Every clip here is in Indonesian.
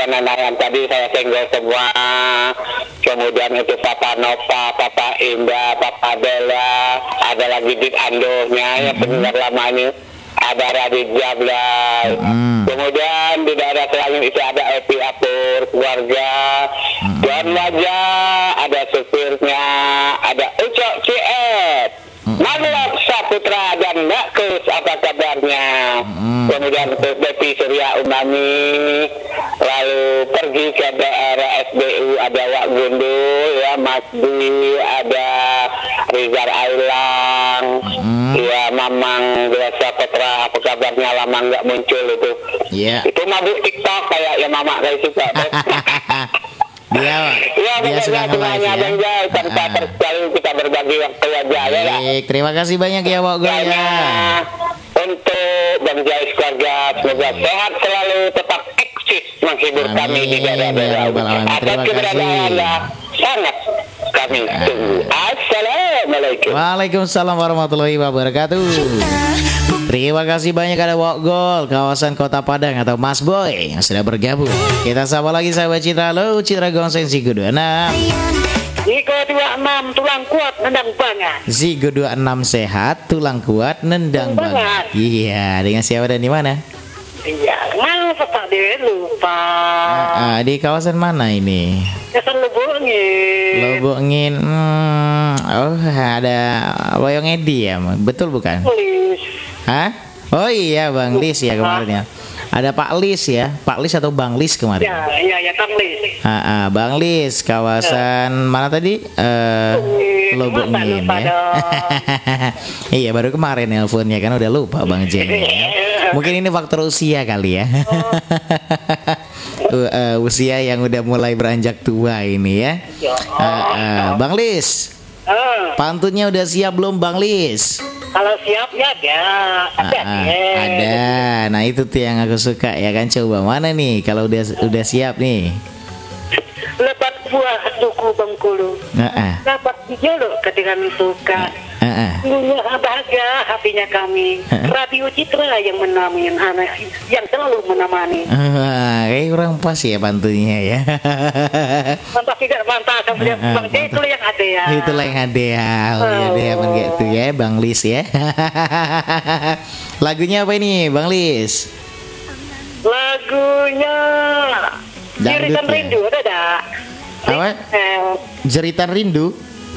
karena yang tadi saya senggol semua. Kemudian itu Papa Nova, Papa Indah, Papa Bella, ada lagi Dit Andohnya yang pendengar lama ini, ada Radit Jablay. Kemudian di daerah Selangor itu ada Epi Apur, keluarga, Tuan Wajah, ada supirnya, ada Ucok Ciet, Maglok Saputra dan Mbak Kus, apa kabarnya? Kemudian untuk Devi Surya Umami, lalu pergi ke daerah SBU ada Wak Gundul, ya Mas Di, ada Rizal Ailang, ya Mamang Desa Petra, apa kabarnya lama nggak muncul itu? Itu mabuk TikTok kayak ya Mama kayak suka. Dia suka nge-live ya. Tanpa tersekali kita berbagi waktu aja ya. Baik, terima kasih banyak ya Wak Gol ya. Untuk Bang Jais keluarga, semoga sehat selalu, tetap eksis menghibur kami di daerah-daerah. Atas keberadaan Anda sangat kami tunggu. Assalamualaikum. Waalaikumsalam warahmatullahi wabarakatuh. Terima kasih banyak ada Wak Gol, kawasan Kota Padang atau Mas Boy yang sudah bergabung. Kita sapa lagi sahabat Citra. Halo Citra Gongseng Zigo 26. Zigo 26 tulang kuat nendang banget. Zigo 26 sehat, tulang kuat nendang banget. Iya, dengan siapa dan di mana? Iya, kenapa Pak Dewi lupa? Di kawasan mana ini? Kawasan Lubungin. Lubungin. Oh, ada Boyong Edi ya, betul bukan? Hah? Oh iya Bang Lis ya kemarin ya. Ada Pak Lis ya, Pak Lis atau Bang Lis kemarin? Ya Bang Lis. Bang Lis, kawasan mana tadi? Lubungin ya. Iya baru kemarin nelponnya kan udah lupa Bang Jen. Ya. Mungkin ini faktor usia kali ya. Usia yang udah mulai beranjak tua ini ya. Bang Lis. Pantunnya udah siap belum Bang Lis? Kalau siap ya ada. Nah itu tuh yang aku suka ya kan. Coba mana nih kalau udah siap nih. Lebat buah duku Bengkulu. Dapat dijolok ketika suka. Bahagia hatinya kami. Radio Citra yang menemani anak, yang selalu menemani. Kayak kurang pas ya pantunnya ya. Pantas tidak pantas sama Bang J itu yang ada ya. Itulah yang ada ya. Oh iya deh emang gitu ya Bang Lis ya. Lagunya apa ini Bang Lis? Lagunya Jeritan Rindu ada dah. Apa? Jeritan Rindu?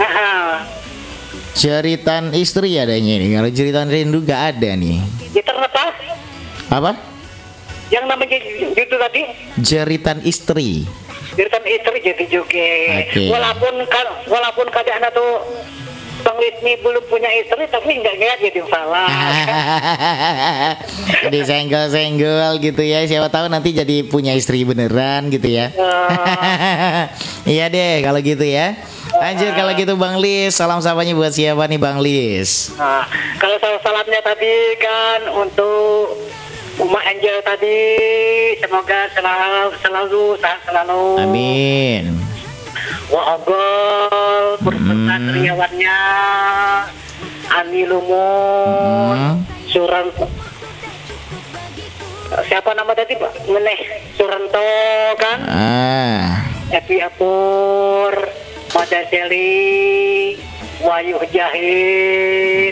Jeritan istri adanya ini. Kalau jeritan rindu gak ada nih. Jeritan apa? Yang namanya itu tadi? Jeritan istri. Jeritan istri jadi juga. Walaupun keadaan itu Bang Wisni belum punya istri tapi enggak jadi salah. Disenggol-senggol gitu ya. Siapa tahu nanti jadi punya istri beneran gitu ya. Iya deh kalau gitu ya. Lanjut kalau gitu Bang Lis. Salam sapanya buat siapa nih Bang Lis? Kalau salamnya tadi kan untuk Uma Angel tadi, semoga selalu sehat selalu. Amin. Wa'ogol berpesan riawannya Ani Lumut Suran. Siapa nama tadi Pak? Meneh Suranto kan? Epi Apur, Mada Seli, Wayuh Jahit.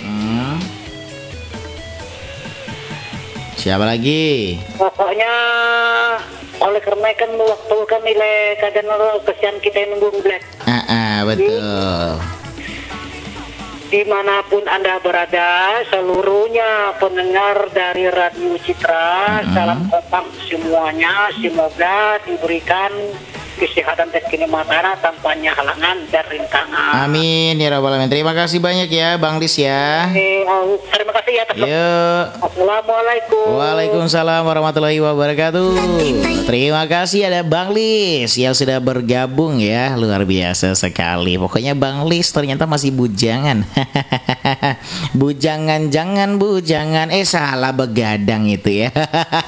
Siapa lagi? Pokoknya oleh karena kan waktu kan nilai kadang kesian kita nunggu black. Betul. Dimanapun Anda berada, seluruhnya pendengar dari Radio Citra, salam kompak semuanya, semoga diberikan kesehatan dan kenikmatan tanpanya halangan dan rintangan. Amin ya rabbal alamin. Terima kasih banyak ya Bang Lis ya. Terima kasih ya. Assalamualaikum. Waalaikumsalam warahmatullahi wabarakatuh. Terima kasih ada Bang Lis yang sudah bergabung ya. Luar biasa sekali. Pokoknya Bang Lis ternyata masih bujangan. Bujangan salah begadang itu ya.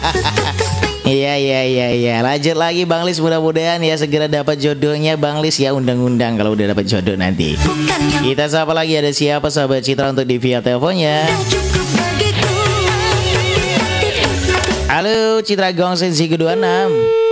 Iya. Lanjut lagi Bang Lis, mudah-mudahan ya segera dapat jodohnya Bang Lis ya, undang-undang kalau udah dapat jodoh nanti. Kita sapa lagi ada siapa sahabat Citra untuk di via teleponnya. Halo Citra Gongseng Zigo 26.